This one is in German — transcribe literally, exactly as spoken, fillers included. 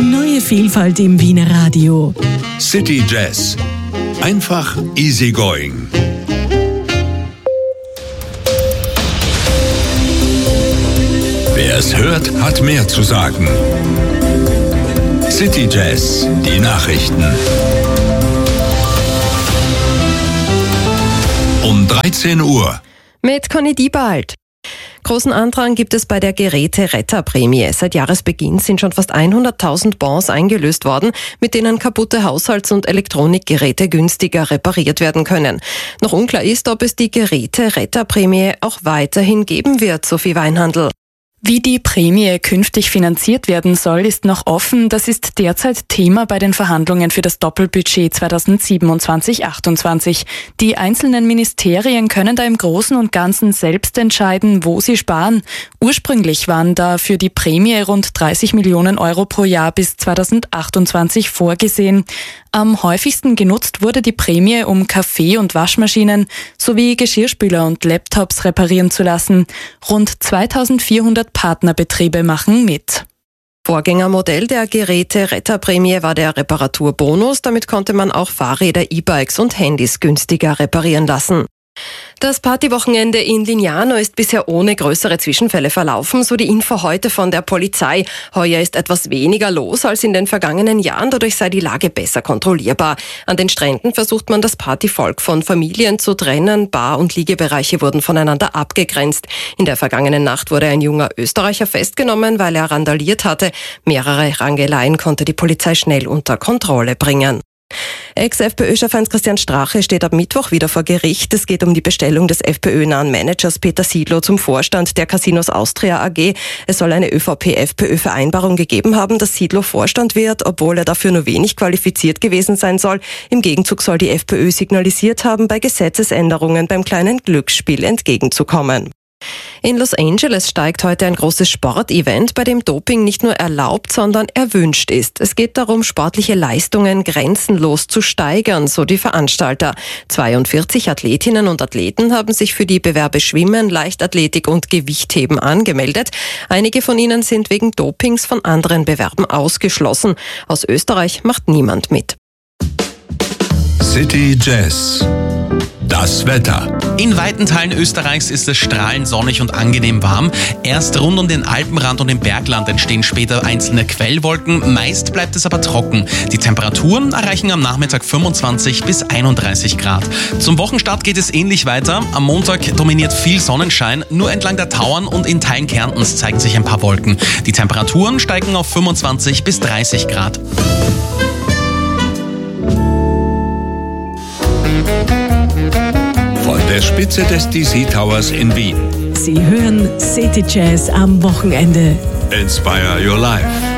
Neue Vielfalt im Wiener Radio. City Jazz. Einfach easy going. Wer es hört, hat mehr zu sagen. City Jazz, die Nachrichten. Um dreizehn Uhr. Mit Conny Diebald. Großen Andrang gibt es bei der Geräte-Retter-Prämie. Seit Jahresbeginn sind schon fast hunderttausend Bons eingelöst worden, mit denen kaputte Haushalts- und Elektronikgeräte günstiger repariert werden können. Noch unklar ist, ob es die Geräte-Retter-Prämie auch weiterhin geben wird, Sophie Weinhandl. Wie die Prämie künftig finanziert werden soll, ist noch offen. Das ist derzeit Thema bei den Verhandlungen für das Doppelbudget zweitausendsiebenundzwanzig achtundzwanzig. Die einzelnen Ministerien können da im Großen und Ganzen selbst entscheiden, wo sie sparen. Ursprünglich waren da für die Prämie rund dreißig Millionen Euro pro Jahr bis zweitausendachtundzwanzig vorgesehen. Am häufigsten genutzt wurde die Prämie, um Kaffee- und Waschmaschinen sowie Geschirrspüler und Laptops reparieren zu lassen. Rund zweitausendvierhundert Partnerbetriebe machen mit. Vorgängermodell der Geräte-Retter-Prämie war der Reparaturbonus. Damit konnte man auch Fahrräder, E-Bikes und Handys günstiger reparieren lassen. Das Partywochenende in Lignano ist bisher ohne größere Zwischenfälle verlaufen, so die Info heute von der Polizei. Heuer ist etwas weniger los als in den vergangenen Jahren, dadurch sei die Lage besser kontrollierbar. An den Stränden versucht man das Partyvolk von Familien zu trennen, Bar- und Liegebereiche wurden voneinander abgegrenzt. In der vergangenen Nacht wurde ein junger Österreicher festgenommen, weil er randaliert hatte. Mehrere Rangeleien konnte die Polizei schnell unter Kontrolle bringen. Ex-FPÖ-Chef Heinz-Christian Strache steht ab Mittwoch wieder vor Gericht. Es geht um die Bestellung des FPÖ-nahen Managers Peter Siedlow zum Vorstand der Casinos Austria A G. Es soll eine ÖVP-FPÖ-Vereinbarung gegeben haben, dass Siedlow Vorstand wird, obwohl er dafür nur wenig qualifiziert gewesen sein soll. Im Gegenzug soll die FPÖ signalisiert haben, bei Gesetzesänderungen beim kleinen Glücksspiel entgegenzukommen. In Los Angeles steigt heute ein großes Sportevent, bei dem Doping nicht nur erlaubt, sondern erwünscht ist. Es geht darum, sportliche Leistungen grenzenlos zu steigern, so die Veranstalter. zweiundvierzig Athletinnen und Athleten haben sich für die Bewerbe Schwimmen, Leichtathletik und Gewichtheben angemeldet. Einige von ihnen sind wegen Dopings von anderen Bewerben ausgeschlossen. Aus Österreich macht niemand mit. City Jazz. Das Wetter. In weiten Teilen Österreichs ist es strahlend sonnig und angenehm warm. Erst rund um den Alpenrand und im Bergland entstehen später einzelne Quellwolken. Meist bleibt es aber trocken. Die Temperaturen erreichen am Nachmittag fünfundzwanzig bis einunddreißig Grad. Zum Wochenstart geht es ähnlich weiter. Am Montag dominiert viel Sonnenschein. Nur entlang der Tauern und in Teilen Kärntens zeigen sich ein paar Wolken. Die Temperaturen steigen auf fünfundzwanzig bis dreißig Grad. Von der Spitze des D C Towers in Wien. Sie hören City Jazz am Wochenende. Inspire your life.